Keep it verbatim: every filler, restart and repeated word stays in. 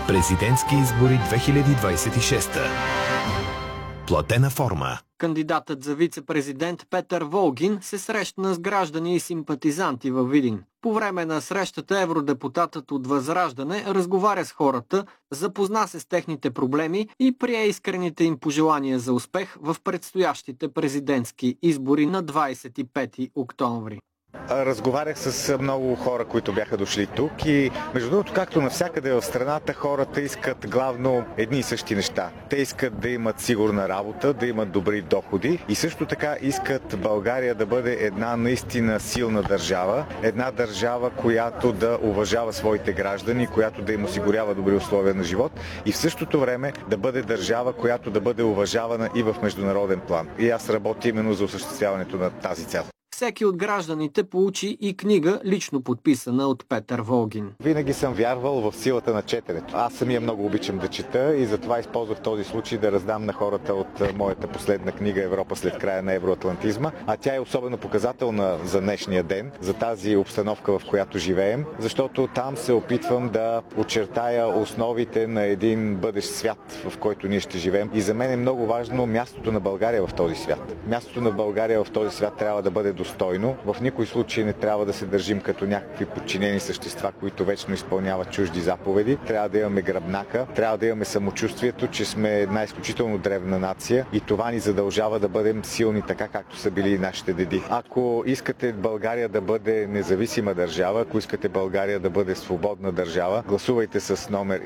Президентски избори две хиляди двадесет и шеста. Платена форма. Кандидатът за вице-президент Петър Волгин се срещна с граждани и симпатизанти във Видин. По време на срещата евродепутатът от Възраждане разговаря с хората, запозна се с техните проблеми и прие искрените им пожелания за успех в предстоящите президентски избори на двадесет и пети октомври. Разговарях с много хора, които бяха дошли тук и между другото, както навсякъде в страната, хората искат главно едни и същи неща. Те искат да имат сигурна работа, да имат добри доходи и също така искат България да бъде една наистина силна държава, една държава, която да уважава своите граждани, която да им осигурява добри условия на живот и в същото време да бъде държава, която да бъде уважавана и в международен план. И аз работя именно за осъществяването на тази цел. Всеки от гражданите получи и книга, лично подписана от Петър Волгин. Винаги съм вярвал в силата на четенето. Аз самия много обичам да чета и затова използвах този случай да раздам на хората от моята последна книга "Европа след края на евроатлантизма". А тя е особено показателна за днешния ден, за тази обстановка, в която живеем, защото там се опитвам да очертая основите на един бъдещ свят, в който ние ще живеем. И за мен е много важно мястото на България в този свят. Мястото на България в този свят трябва да бъде достойно. В никой случай не трябва да се държим като някакви подчинени същества, които вечно изпълняват чужди заповеди. Трябва да имаме гръбнака, трябва да имаме самочувствието, че сме една изключително древна нация и това ни задължава да бъдем силни така, както са били и нашите деди. Ако искате България да бъде независима държава, ако искате България да бъде свободна държава, гласувайте с номер